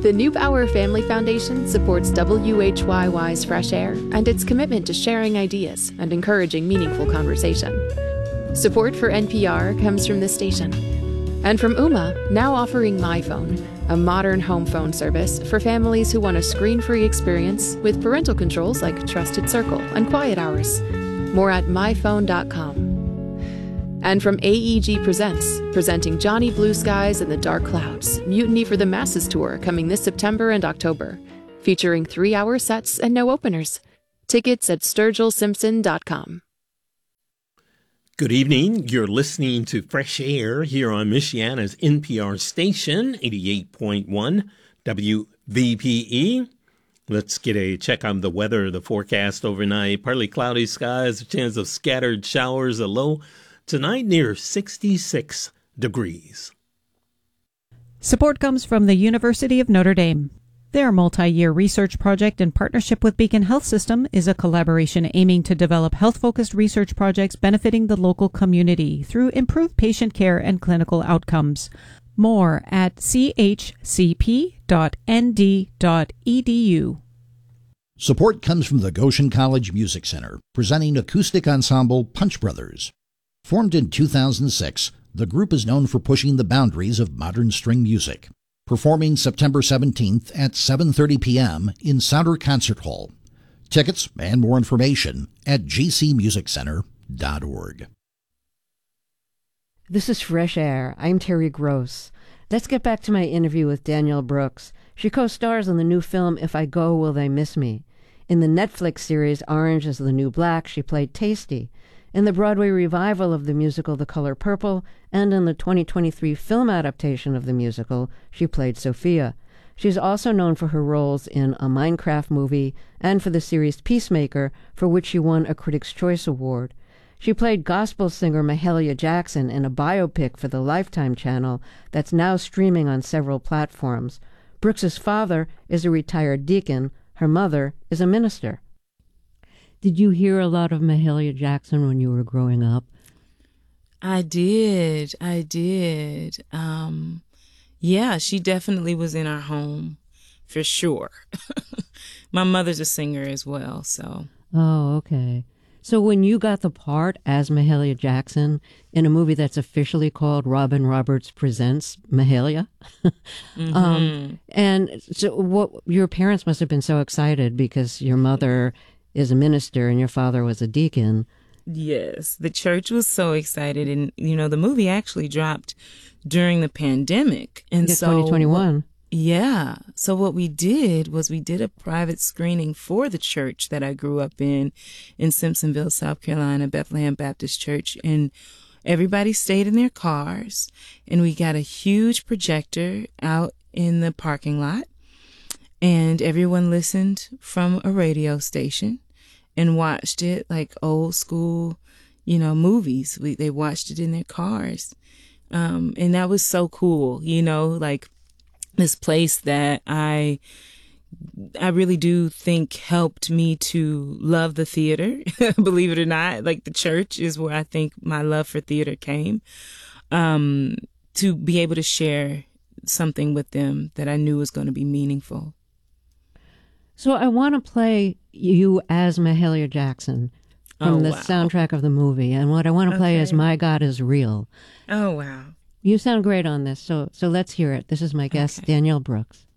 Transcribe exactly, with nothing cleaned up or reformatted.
The Neubauer Family Foundation supports W H Y Y's Fresh Air and its commitment to sharing ideas and encouraging meaningful conversation. Support for N P R comes from this station. And from Ooma, now offering MyPhone, a modern home phone service for families who want a screen-free experience with parental controls like Trusted Circle and Quiet Hours. More at my phone dot com. And from A E G Presents, presenting Johnny Blue Skies and the Dark Clouds, Mutiny for the Masses Tour coming this September and October, featuring three-hour sets and no openers. Tickets at sturgill simpson dot com. Good evening. You're listening to Fresh Air here on Michiana's N P R station, eighty-eight point one W V P E. Let's get a check on the weather, the forecast overnight. Partly cloudy skies, a chance of scattered showers, a low tonight near sixty-six degrees. Support comes from the University of Notre Dame. Their multi-year research project in partnership with Beacon Health System is a collaboration aiming to develop health-focused research projects benefiting the local community through improved patient care and clinical outcomes. More at c h c p dot n d dot e d u. Support comes from the Goshen College Music Center, presenting acoustic ensemble Punch Brothers. Formed in two thousand six, the group is known for pushing the boundaries of modern string music. Performing September seventeenth at seven thirty p.m. in Sounder Concert Hall. Tickets and more information at g c music center dot org. This is Fresh Air. I'm Terry Gross. Let's get back to my interview with Danielle Brooks. She co-stars in the new film If I Go, Will They Miss Me? In the Netflix series Orange is the New Black, she played Tasty. In the Broadway revival of the musical The Color Purple, and in the twenty twenty-three film adaptation of the musical, she played Sophia. She's also known for her roles in a Minecraft movie and for the series Peacemaker, for which she won a Critics' Choice Award. She played gospel singer Mahalia Jackson in a biopic for the Lifetime channel that's now streaming on several platforms. Brooks's father is a retired deacon. Her mother is a minister. Did you hear a lot of Mahalia Jackson when you were growing up? I did. I did. Um, yeah, she definitely was in our home for sure. My mother's a singer as well, so. Oh, okay. So when you got the part as Mahalia Jackson in a movie that's officially called Robin Roberts Presents Mahalia, mm-hmm. um, and so what, your parents must have been so excited because your mother is a minister and your father was a deacon. Yes, the church was so excited. And, you know, the movie actually dropped during the pandemic. And yeah, so twenty twenty-one. Yeah. So what we did was we did a private screening for the church that I grew up in, in Simpsonville, South Carolina, Bethlehem Baptist Church. And everybody stayed in their cars. And we got a huge projector out in the parking lot. And everyone listened from a radio station and watched it like old school, you know, movies. We, they watched it in their cars. Um, and that was so cool, you know, like this place that I, I really do think helped me to love the theater, believe it or not. Like the church is where I think my love for theater came, um, to be able to share something with them that I knew was going to be meaningful. So I want to play you as Mahalia Jackson from oh, the wow. soundtrack of the movie. And what I want to play okay. is My God is Real. Oh, wow. You sound great on this, so so let's hear it. This is my guest, okay. Danielle Brooks.